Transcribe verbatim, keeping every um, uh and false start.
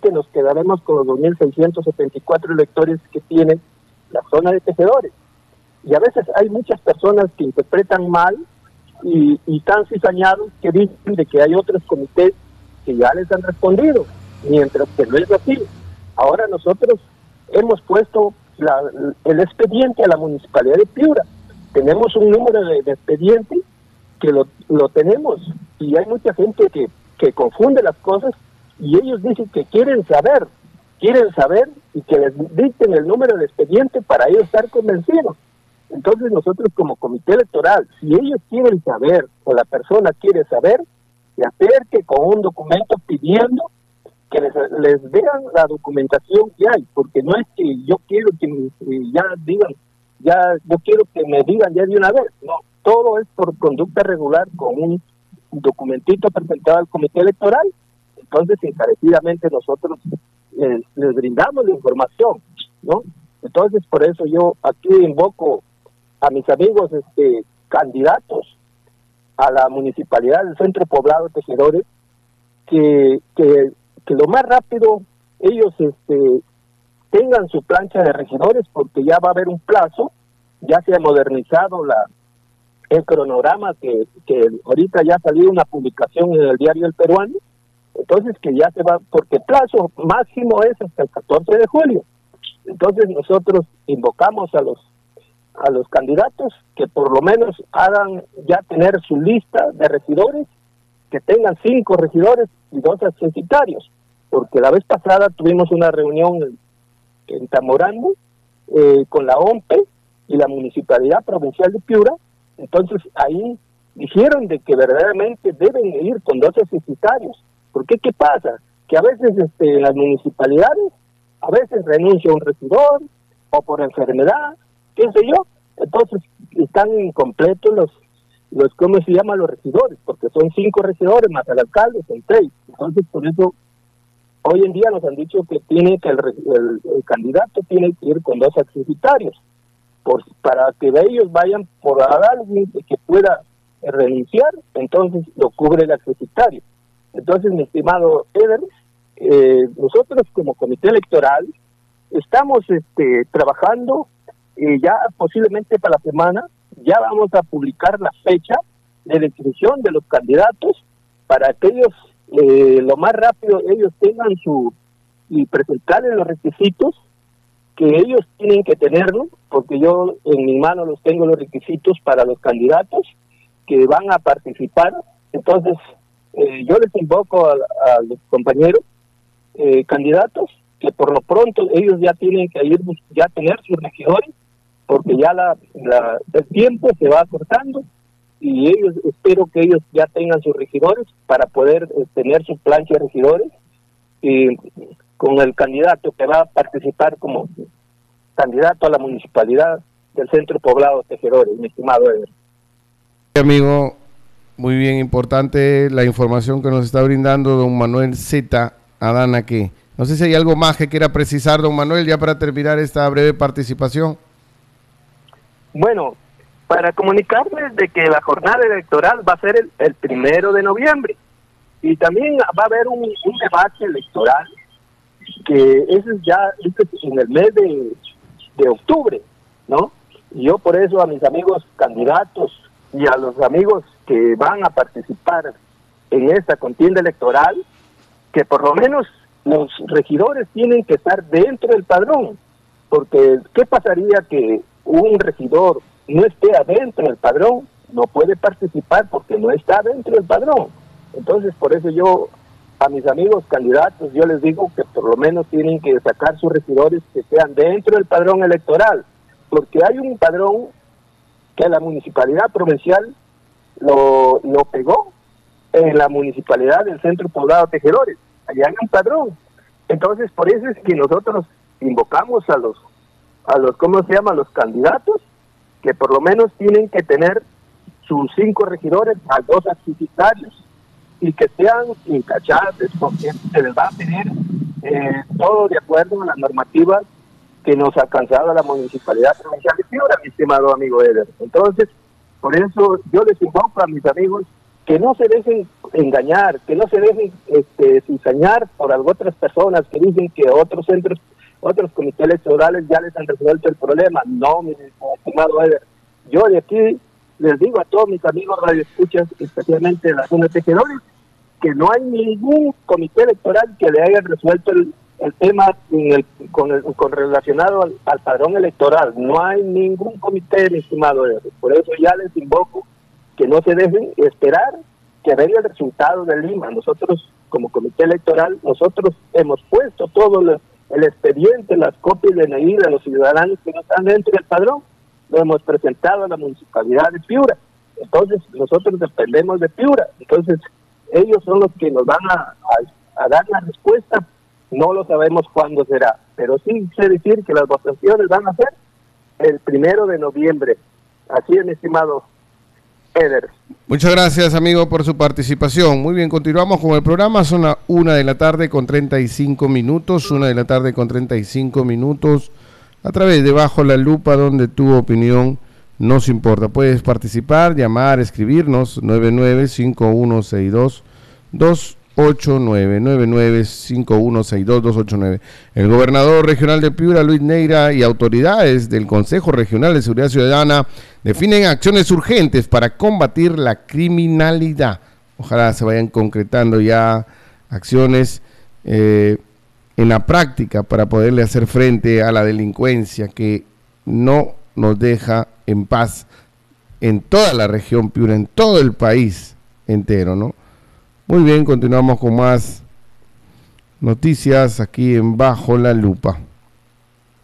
solamente nos quedaremos con los dos mil seiscientos setenta y cuatro electores que tiene la zona de Tejedores. Y a veces hay muchas personas que interpretan mal y, y tan cizañados que dicen de que hay otros comités que ya les han respondido, mientras que no es así. Ahora nosotros hemos puesto la, el expediente a la Municipalidad de Piura. Tenemos un número de, de expediente que lo, lo tenemos, y hay mucha gente que, que confunde las cosas, y ellos dicen que quieren saber, quieren saber y que les dicten el número de expediente para ellos estar convencidos. Entonces nosotros como comité electoral, si ellos quieren saber, o la persona quiere saber, se acerque con un documento pidiendo que les, les vean la documentación que hay, porque no es que yo quiero que me, ya digan, ya yo quiero que me digan ya de una vez, no, todo es por conducta regular con un documentito presentado al comité electoral. Entonces encarecidamente nosotros les, les brindamos la información, ¿no? Entonces por eso yo aquí invoco a mis amigos este candidatos a la municipalidad del Centro Poblado Tejedores que, que, que lo más rápido ellos este tengan su plancha de regidores, porque ya va a haber un plazo, ya se ha modernizado la el cronograma que, que ahorita ya salió una publicación en el diario El Peruano, entonces que ya se va, porque el plazo máximo es hasta el catorce de julio. Entonces nosotros invocamos a los a los candidatos que por lo menos hagan ya tener su lista de regidores, que tengan cinco regidores y dos accesitarios, porque la vez pasada tuvimos una reunión en, en Tamorano eh, con la O M P E y la Municipalidad Provincial de Piura. Entonces ahí dijeron de que verdaderamente deben ir con dos accesitarios. ¿Por qué? ¿Qué pasa? Que a veces este, en las municipalidades, a veces renuncia un regidor, o por enfermedad, qué sé yo, entonces están incompletos los, los ¿cómo se llama? Los regidores, porque son cinco regidores más el alcalde, son seis. Entonces por eso hoy en día nos han dicho que tiene que el, el, el candidato tiene que ir con dos accesitarios, por, para que ellos vayan por alguien que pueda renunciar, entonces lo cubre el accesitario. Entonces, mi estimado Eder, eh, nosotros como comité electoral estamos este, trabajando, y ya posiblemente para la semana ya vamos a publicar la fecha de la inscripción de los candidatos para que ellos eh, lo más rápido ellos tengan su y presentarles los requisitos que ellos tienen que tenerlo, porque yo en mi mano los tengo los requisitos para los candidatos que van a participar. Entonces eh, yo les invoco a, a los compañeros eh, candidatos que por lo pronto ellos ya tienen que ir ya tener sus regidores, porque ya la, la el tiempo se va acortando, y ellos espero que ellos ya tengan sus regidores para poder eh, tener su plancha de regidores, y con el candidato que va a participar como candidato a la municipalidad del Centro Poblado Tejedores, mi estimado Eder. Amigo, muy bien, importante la información que nos está brindando don Manuel Z. Adana, que no sé si hay algo más que quiera precisar, don Manuel, ya para terminar esta breve participación. Bueno, para comunicarles de que la jornada electoral va a ser el, el primero de noviembre, y también va a haber un, un debate electoral que ese es ya ese es en el mes de, de octubre, ¿no? Y yo por eso a mis amigos candidatos y a los amigos que van a participar en esta contienda electoral, que por lo menos los regidores tienen que estar dentro del padrón, porque ¿qué pasaría que un regidor no esté adentro del padrón? No puede participar porque no está dentro del padrón. Entonces por eso yo a mis amigos candidatos yo les digo que por lo menos tienen que sacar sus regidores que sean dentro del padrón electoral, porque hay un padrón que la municipalidad provincial lo, lo pegó en la municipalidad del Centro Poblado Tejedores. Allá hay un padrón. Entonces por eso es que nosotros invocamos a los a los ¿cómo se llama? Los candidatos que por lo menos tienen que tener sus cinco regidores a dos accesitarios, y que sean incachables, porque se les va a pedir eh, todo de acuerdo a las normativas que nos ha alcanzado la Municipalidad Provincial de Piura, mi estimado amigo Eder. Entonces, por eso yo les invoco a mis amigos que no se dejen engañar, que no se dejen este, cizañar por algo otras personas que dicen que otros centros, otros comités electorales ya les han resuelto el problema. No, mi estimado Eder, yo de aquí les digo a todos mis amigos radioescuchas, especialmente de la zona de Tejedores, que no hay ningún comité electoral que le haya resuelto el, el tema en el, con, el, con relacionado al, al padrón electoral. No hay ningún comité, mi estimado Eder. Por eso ya les invoco que no se dejen esperar que venga el resultado de Lima. Nosotros, como comité electoral, nosotros hemos puesto todo el, el expediente, las copias de N I de los ciudadanos que no están dentro del padrón, lo hemos presentado a la municipalidad de Piura. Entonces, nosotros dependemos de Piura. Entonces, ellos son los que nos van a, a, a dar la respuesta. No lo sabemos cuándo será, pero sí sé decir que las votaciones van a ser el primero de noviembre. Así es, mi estimado Eder. Muchas gracias, amigo, por su participación. Muy bien, continuamos con el programa. Son las una de la tarde con treinta y cinco minutos, una de la tarde con treinta y cinco minutos, a través de Bajo la Lupa, donde tu opinión nos importa. Puedes participar, llamar, escribirnos, nueve nueve cinco uno seis dos dos ocho nueve, nueve nueve cinco uno seis dos dos ocho nueve. El gobernador regional de Piura, Luis Neira, y autoridades del Consejo Regional de Seguridad Ciudadana definen acciones urgentes para combatir la criminalidad. Ojalá se vayan concretando ya acciones eh, en la práctica para poderle hacer frente a la delincuencia que no nos deja en paz en toda la región Piura, en todo el país entero, ¿no? Muy bien, continuamos con más noticias aquí en Bajo la Lupa.